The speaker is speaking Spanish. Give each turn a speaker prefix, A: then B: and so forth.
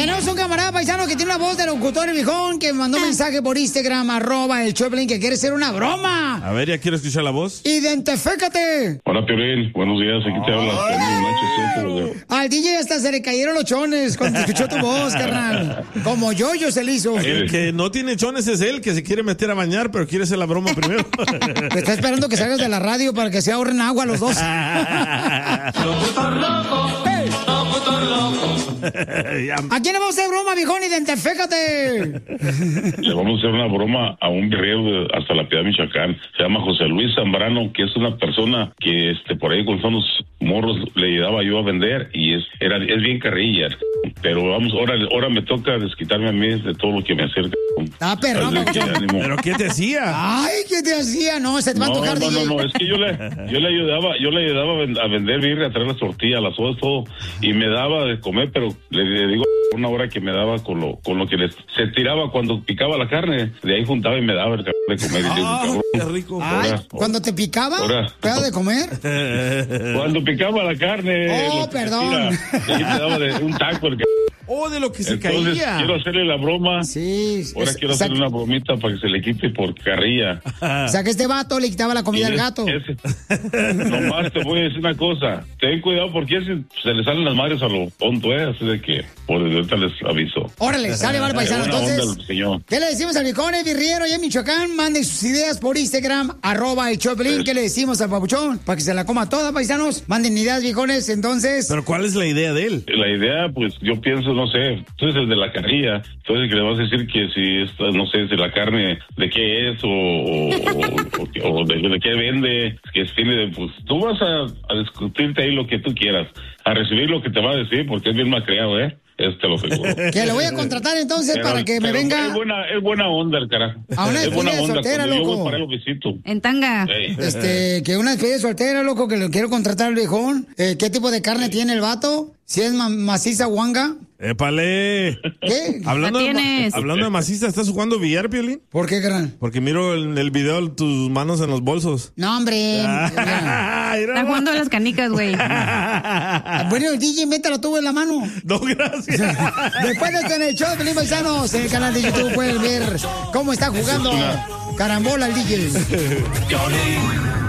A: Tenemos un camarada paisano que tiene una voz de locutor, el viejón, que me mandó un mensaje por Instagram, @el Choplin, que quiere ser una broma.
B: A ver, ya quiero escuchar la voz.
A: Identifícate.
C: Hola, Piolín. Buenos días. Aquí te habla.
A: Al DJ hasta se le cayeron los chones cuando escuchó tu voz, carnal. Como yo se le hizo.
B: El que no tiene chones es él, que se quiere meter a bañar, pero quiere hacer la broma primero.
A: Te está esperando que salgas de la radio para que se ahorren agua los dos.
D: Locutor loco. Hey. Locutor loco.
A: ¿A quién le vamos a hacer broma, viejón? Identifícate.
C: Le vamos a hacer una broma a un guerrero hasta La Piedad, Michoacán. Se llama José Luis Zambrano, que es una persona que por ahí con unos morros le ayudaba yo a vender y es bien carrilla. Pero vamos, ahora me toca desquitarme a mí de todo lo que me acerca.
A: Ah, perro.
B: ¿Pero qué te hacía?
A: Ay, ¿qué te hacía? No, se te va a tocar.
C: No, es que yo le ayudaba a vender birria, a traer las tortillas, las sodas, todo, y me daba de comer, pero le digo una hora que me daba con lo que se tiraba cuando picaba la carne, de ahí juntaba y me daba el cabrón de comer.
B: Qué rico.
A: Ay, ¿cuando te picaba? ¿Te daba de comer?
C: Cuando picaba la carne.
A: Oh, perdón.
C: Ahí te daba de un taco el
B: de lo que se
C: Entonces,
B: caía.
C: quiero hacerle la broma.
A: Sí.
C: Ahora quiero hacerle una bromita para que se le quite por carrilla.
A: O sea, que este vato le quitaba la comida al gato.
C: Nomás te voy a decir una cosa. Ten cuidado porque se le salen las madres a lo tonto, así de que por ahorita les aviso.
A: Órale, sale, vale, paisano. Entonces, ¿qué le decimos al viejón, el birriero allá en Michoacán? Manden sus ideas por Instagram, @el Choplin. ¿Qué le decimos al papuchón? Para que se la coma toda, paisanos. Manden ideas, viejones, entonces.
B: ¿Pero cuál es la idea de él?
C: La idea, pues, yo pienso, no sé, tú eres el de la carrilla, entonces que le vas a decir que si no sé, si la carne de qué es o de qué vende, que tiene, pues, tú vas a discutirte ahí lo que tú quieras, a recibir lo que te va a decir, porque es bien malcriado, te lo seguro.
A: Que lo voy a contratar entonces para que me venga.
C: Es buena onda el carajo.
A: A una despedida de soltera, loco.
C: Yo voy para el visito.
E: En tanga.
C: Hey.
A: Que una despedida de soltera, loco, que lo quiero contratar al viejón. ¿Qué tipo de carne tiene el vato? Si es maciza guanga.
B: ¡Épale!
A: ¿Qué?
B: Hablando de maciza, ¿estás jugando billar, Piolín?
A: ¿Por qué, gran?
B: Porque miro en el video tus manos en los bolsos.
A: No, hombre.
E: Está jugando a las canicas, güey.
A: Bueno, el DJ, mételo tú en la mano.
B: No, gracias.
A: Después de estar en el show de Pelín Paisanos, en el canal de YouTube pueden ver cómo está jugando carambola el DJ.